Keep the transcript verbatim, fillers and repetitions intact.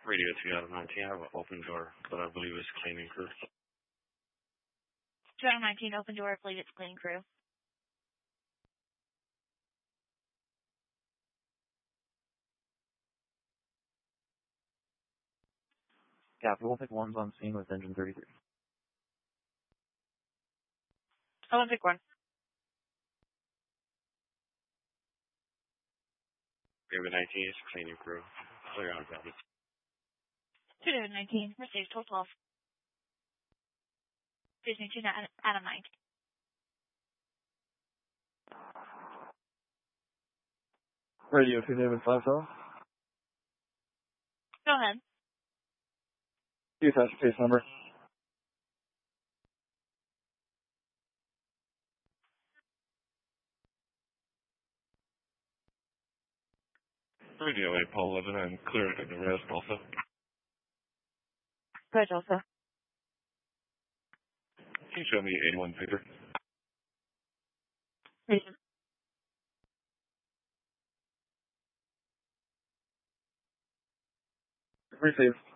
Radio two out of nineteen, I have an open door, but I believe it's cleaning crew. two out of nineteen, open door, I believe it's cleaning crew. Capital Olympic one's on scene with engine thirty-three. Olympic one. David nineteen is cleaning crew. Clear on David. two David nineteen, received twelve twelve. Disney two Adam nine. Radio two David five twelve. Go ahead. You attach case number. Radio eight, Paul eleven, I'm clear to the rest also. Go ahead, Tulsa. Can you show me eighty-one paper? Please. Received.